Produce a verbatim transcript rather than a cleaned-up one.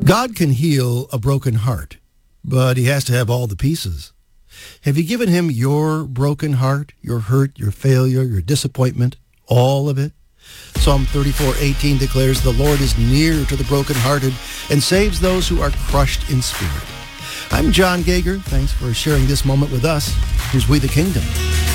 God can heal a broken heart, but he has to have all the pieces. Have you given him your broken heart, your hurt, your failure, your disappointment, all of it? Psalm thirty-four eighteen declares, "The Lord is near to the brokenhearted and saves those who are crushed in spirit." I'm John Gager. Thanks for sharing this moment with us. Here's We the Kingdom.